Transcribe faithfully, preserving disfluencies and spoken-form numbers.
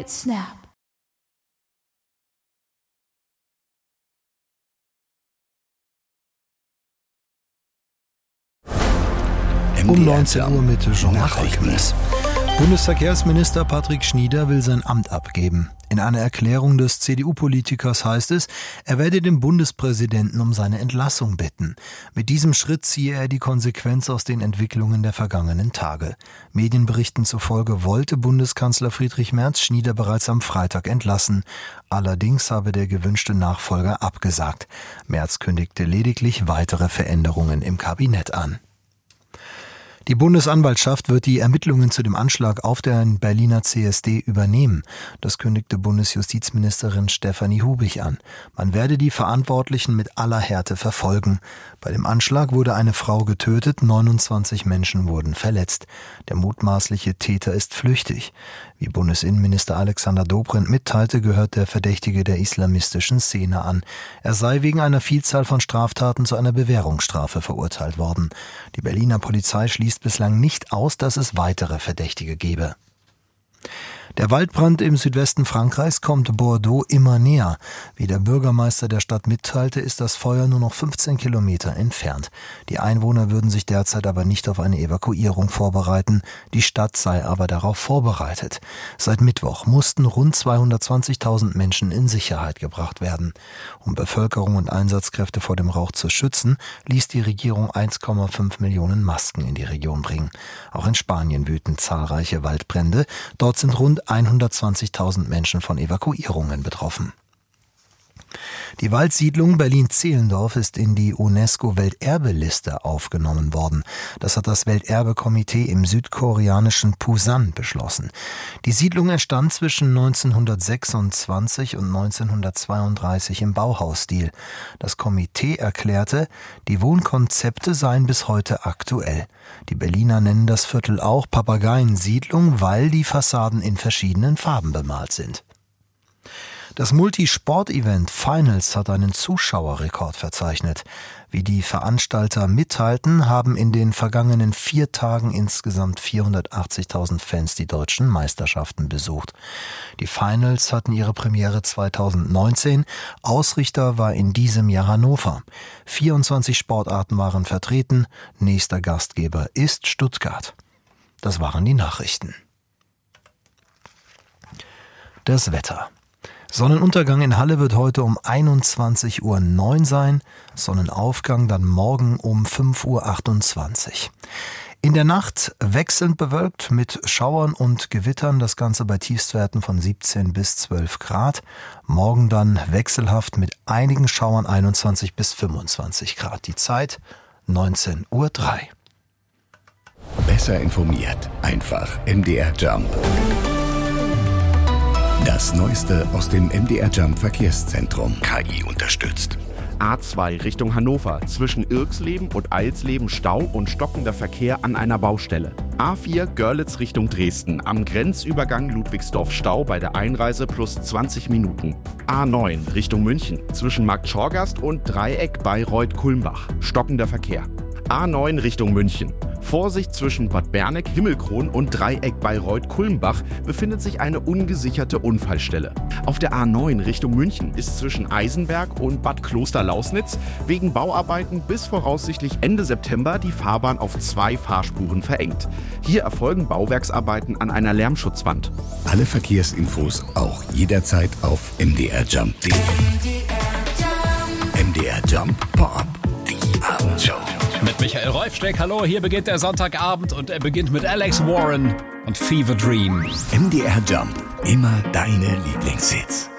it snap. Um neunzehn Uhr mit Jean-Marc Reckmes. Bundesverkehrsminister Patrick Schnieder will sein Amt abgeben. In einer Erklärung des C D U-Politikers heißt es, er werde den Bundespräsidenten um seine Entlassung bitten. Mit diesem Schritt ziehe er die Konsequenz aus den Entwicklungen der vergangenen Tage. Medienberichten zufolge wollte Bundeskanzler Friedrich Merz Schnieder bereits am Freitag entlassen. Allerdings habe der gewünschte Nachfolger abgesagt. Merz kündigte lediglich weitere Veränderungen im Kabinett an. Die Bundesanwaltschaft wird die Ermittlungen zu dem Anschlag auf den Berliner C S D übernehmen. Das kündigte Bundesjustizministerin Stefanie Hubich an. Man werde die Verantwortlichen mit aller Härte verfolgen. Bei dem Anschlag wurde eine Frau getötet, neunundzwanzig Menschen wurden verletzt. Der mutmaßliche Täter ist flüchtig. Wie Bundesinnenminister Alexander Dobrindt mitteilte, gehört der Verdächtige der islamistischen Szene an. Er sei wegen einer Vielzahl von Straftaten zu einer Bewährungsstrafe verurteilt worden. Die Berliner Polizei schließt bislang nicht aus, dass es weitere Verdächtige gebe. Der Waldbrand im Südwesten Frankreichs kommt Bordeaux immer näher. Wie der Bürgermeister der Stadt mitteilte, ist das Feuer nur noch fünfzehn Kilometer entfernt. Die Einwohner würden sich derzeit aber nicht auf eine Evakuierung vorbereiten. Die Stadt sei aber darauf vorbereitet. Seit Mittwoch mussten rund zweihundertzwanzigtausend Menschen in Sicherheit gebracht werden. Um Bevölkerung und Einsatzkräfte vor dem Rauch zu schützen, ließ die Regierung eins Komma fünf Millionen Masken in die Region bringen. Auch in Spanien wüten zahlreiche Waldbrände. Dort sind rund hundertzwanzigtausend Menschen von Evakuierungen betroffen. Die Waldsiedlung Berlin-Zehlendorf ist in die UNESCO-Welterbeliste aufgenommen worden. Das hat das Welterbekomitee im südkoreanischen Pusan beschlossen. Die Siedlung entstand zwischen neunzehnhundertsechsundzwanzig und neunzehnhundertzweiunddreißig im Bauhausstil. Das Komitee erklärte, die Wohnkonzepte seien bis heute aktuell. Die Berliner nennen das Viertel auch Papageiensiedlung, weil die Fassaden in verschiedenen Farben bemalt sind. Das Multisport-Event Finals hat einen Zuschauerrekord verzeichnet. Wie die Veranstalter mitteilten, haben in den vergangenen vier Tagen insgesamt vierhundertachtzigtausend Fans die deutschen Meisterschaften besucht. Die Finals hatten ihre Premiere zweitausendneunzehn. Ausrichter war in diesem Jahr Hannover. vierundzwanzig Sportarten waren vertreten. Nächster Gastgeber ist Stuttgart. Das waren die Nachrichten. Das Wetter. Sonnenuntergang in Halle wird heute um einundzwanzig Uhr neun sein, Sonnenaufgang dann morgen um fünf Uhr achtundzwanzig. In der Nacht wechselnd bewölkt mit Schauern und Gewittern, das Ganze bei Tiefstwerten von siebzehn bis zwölf Grad. Morgen dann wechselhaft mit einigen Schauern einundzwanzig bis fünfundzwanzig Grad. Die Zeit neunzehn Uhr drei. Besser informiert, einfach M D R Jump. Das Neueste aus dem M D R Jump Verkehrszentrum. K I unterstützt. A zwei Richtung Hannover. Zwischen Irksleben und Eilsleben Stau und stockender Verkehr an einer Baustelle. A vier Görlitz Richtung Dresden. Am Grenzübergang Ludwigsdorf Stau bei der Einreise plus zwanzig Minuten. A neun Richtung München. Zwischen Markt Schorgast und Dreieck Bayreuth-Kulmbach. Stockender Verkehr. A neun Richtung München. Vorsicht, zwischen Bad Berneck, Himmelkron und Dreieck Bayreuth-Kulmbach befindet sich eine ungesicherte Unfallstelle. Auf der A neun Richtung München ist zwischen Eisenberg und Bad Kloster-Lausnitz wegen Bauarbeiten bis voraussichtlich Ende September die Fahrbahn auf zwei Fahrspuren verengt. Hier erfolgen Bauwerksarbeiten an einer Lärmschutzwand. Alle Verkehrsinfos auch jederzeit auf m d r jump punkt d e. M D R Jump Pop, die Abendshow. Mit Michael Reufsteck, hallo, hier beginnt der Sonntagabend und er beginnt mit Alex Warren und Fever Dream. M D R Jump, immer deine Lieblingshits.